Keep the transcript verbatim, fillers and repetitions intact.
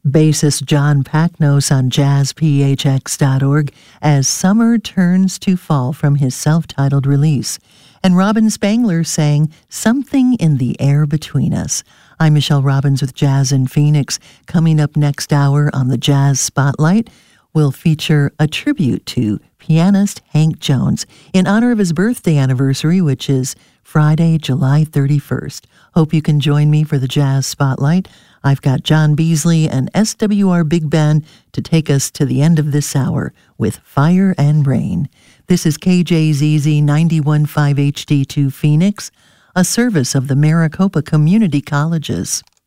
Bassist John Packnos on jazz p h x dot org as Summer Turns to Fall from his self-titled release. And Robin Spangler sang Something in the Air Between Us. I'm Michelle Robbins with Jazz in Phoenix. Coming up next hour on the Jazz Spotlight, we'll feature a tribute to pianist Hank Jones in honor of his birthday anniversary, which is Friday, July thirty-first. Hope you can join me for the Jazz Spotlight. I've got John Beasley and S W R Big Band to take us to the end of this hour with Fire and Rain. This is K J Z Z ninety-one point five H D two Phoenix, a service of the Maricopa Community Colleges.